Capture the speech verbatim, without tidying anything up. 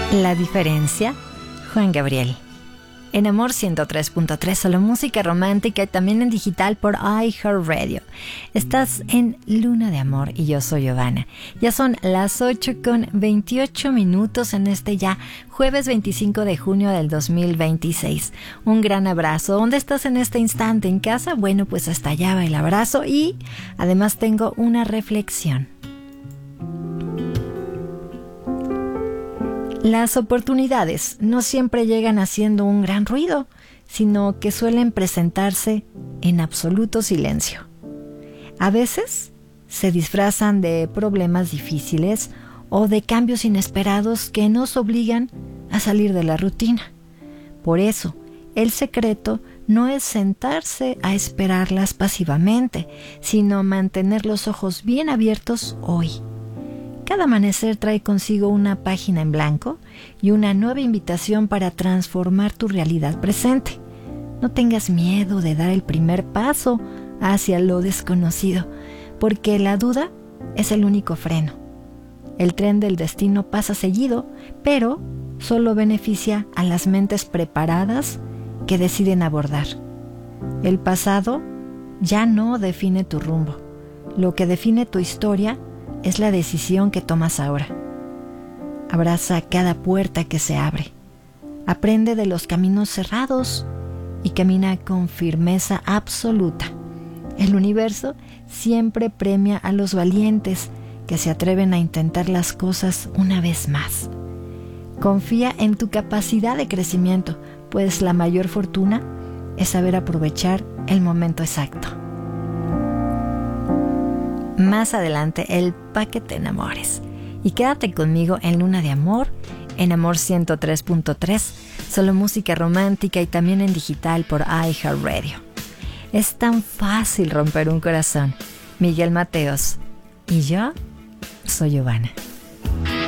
La diferencia, Juan Gabriel. En Amor ciento tres punto tres, solo música romántica y también en digital por iHeartRadio. Estás en Luna de Amor y yo soy Giovanna. Ya son las ocho con veintiocho minutos en este ya jueves veinticinco de junio del dos mil veintiséis. Un gran abrazo. ¿Dónde estás en este instante? ¿En casa? Bueno, pues hasta allá va el abrazo y además tengo una reflexión. Las oportunidades no siempre llegan haciendo un gran ruido, sino que suelen presentarse en absoluto silencio. A veces se disfrazan de problemas difíciles o de cambios inesperados que nos obligan a salir de la rutina. Por eso, el secreto no es sentarse a esperarlas pasivamente, sino mantener los ojos bien abiertos hoy. Cada amanecer trae consigo una página en blanco y una nueva invitación para transformar tu realidad presente. No tengas miedo de dar el primer paso hacia lo desconocido, porque la duda es el único freno. El tren del destino pasa seguido, pero solo beneficia a las mentes preparadas que deciden abordar. El pasado ya no define tu rumbo. Lo que define tu historia es la decisión que tomas ahora. Abraza cada puerta que se abre. Aprende de los caminos cerrados y camina con firmeza absoluta. El universo siempre premia a los valientes que se atreven a intentar las cosas una vez más. Confía en tu capacidad de crecimiento, pues la mayor fortuna es saber aprovechar el momento exacto. Más adelante, el pa' que te enamores. Y quédate conmigo en Luna de Amor, en Amor ciento tres punto tres, solo música romántica y también en digital por iHeartRadio. Es tan fácil romper un corazón. Miguel Mateos. Y yo soy Giovanna.